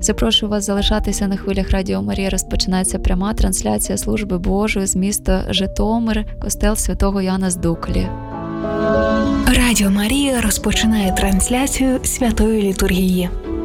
Запрошую вас залишатися на хвилях Радіо Марія. Розпочинається пряма трансляція служби Божої з міста Житомир, костел Святого Яна з Дуклі. Радіо Марія розпочинає трансляцію святої літургії.